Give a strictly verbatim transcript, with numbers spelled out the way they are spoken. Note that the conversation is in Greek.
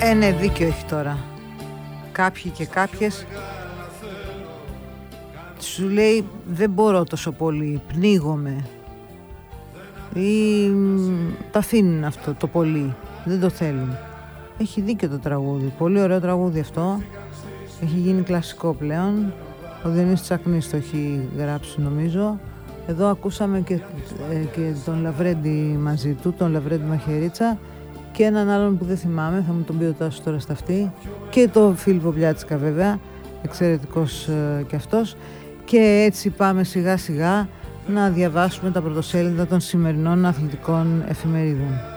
Ε, ναι, δίκιο έχει τώρα. Κάποιοι και κάποιες σου λέει δεν μπορώ τόσο πολύ, πνίγομαι, ή τα αφήνουν αυτό το πολύ, δεν το θέλουν. Έχει δίκιο το τραγούδι, πολύ ωραίο τραγούδι αυτό, έχει γίνει κλασικό πλέον. Ο Διονύσης Τσακνής το έχει γράψει νομίζω. Εδώ ακούσαμε και, ε, και τον Λαβρέντη μαζί του, τον Λαβρέντη Μαχαιρίτσα, και έναν άλλον που δεν θυμάμαι, θα μου τον πει ο Τάσος τώρα στα αυτή, και το Φίλιππο Πλιάτσικα βέβαια, εξαιρετικός ε, και αυτός. Και έτσι πάμε σιγά σιγά να διαβάσουμε τα πρωτοσέλιδα των σημερινών αθλητικών εφημερίδων.